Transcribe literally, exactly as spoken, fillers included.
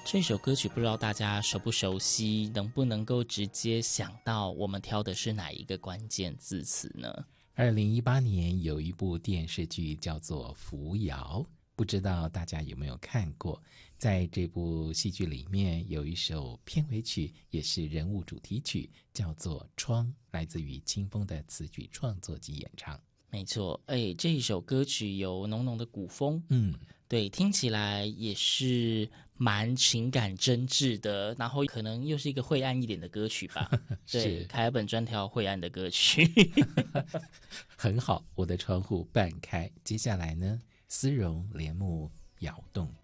这首歌曲不知道大家熟不熟悉，能不能够直接想到我们挑的是哪一个关键字词呢？ 二零一八年有一部电视剧叫做《扶摇》，不知道大家有没有看过。在这部戏剧里面有一首片尾曲，也是人物主题曲，叫做《窗》，来自于清风的词曲创作及演唱。 没错，哎，这一首歌曲有浓浓的古风， 嗯， 对，听起来也是蛮情感真挚的，然后可能又是一个晦暗一点的歌曲吧。对，凯尔本专挑晦暗的歌曲。 很好，我的窗户半开。接下来呢，丝绒帘幕摇动。